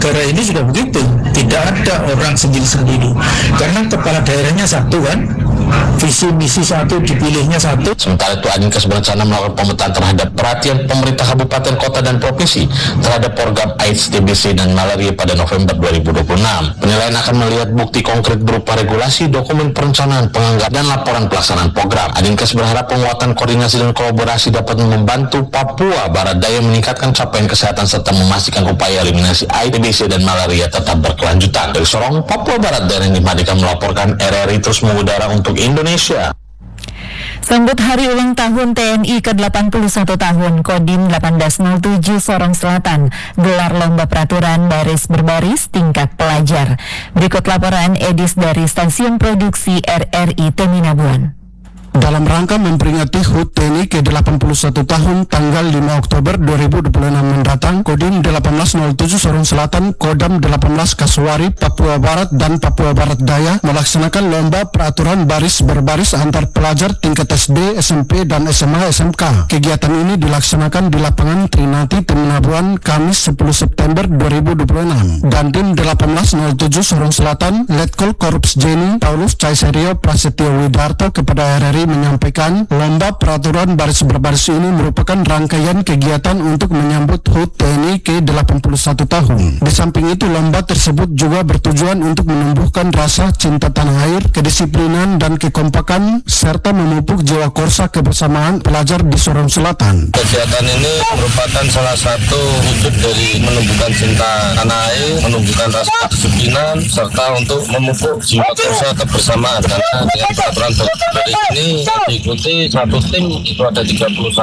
Negara ini sudah begitu, tidak ada orang sendiri-sendiri, karena kepala daerahnya satu kan, visi misi satu, dipilihnya satu. Sementara itu Adinkes berencana melakukan pemetaan terhadap perhatian pemerintah kabupaten, kota, dan provinsi terhadap program AIDS, TBC, dan malaria pada November 2026. Penilaian akan melihat bukti konkret berupa regulasi, dokumen perencanaan, penganggaran, dan laporan pelaksanaan program. Adinkes berharap penguatan koordinasi dan kolaborasi dapat membantu Papua Barat Daya meningkatkan capaian kesehatan serta memastikan upaya eliminasi AIDS, TBC, dan malaria tetap berkelanjutan. Dari Sorong, Papua Barat, Daya Madika melaporkan. RRI terus mengudara untuk Indonesia. Sambut Hari Ulang Tahun TNI ke-81 tahun, Kodim 1807 Sorong Selatan gelar lomba peraturan baris berbaris tingkat pelajar. Berikut laporan Edis dari Stasiun Produksi RRI Teminabuan. Dalam rangka memperingati HUT TNI ke-81 tahun tanggal 5 Oktober 2026 mendatang, Kodim 1807 Sorong Selatan, Kodam 18 Kasuari, Papua Barat, dan Papua Barat Daya melaksanakan lomba peraturan baris berbaris antar pelajar tingkat SD, SMP, dan SMA SMK. Kegiatan ini dilaksanakan di lapangan Trinati Teminabuan Kamis 10 September 2026. Dan tim 1807 Sorong Selatan, Letkol Korps Jeni, Paulus Caiserio Prasetyo Widarto kepada RRI menyampaikan lomba peraturan baris berbaris ini merupakan rangkaian kegiatan untuk menyambut HUT TNI ke-81 tahun. Di samping itu, lomba tersebut juga bertujuan untuk menumbuhkan rasa cinta tanah air, kedisiplinan, dan kekompakan, serta memupuk jiwa korsa kebersamaan pelajar di Sorong Selatan. Kegiatan ini merupakan salah satu wujud dari menumbuhkan cinta tanah air, menumbuhkan rasa kedisiplinan, serta untuk memupuk jiwa korsa kebersamaan. Karena dengan peraturan baris ini diikuti satu tim itu ada 31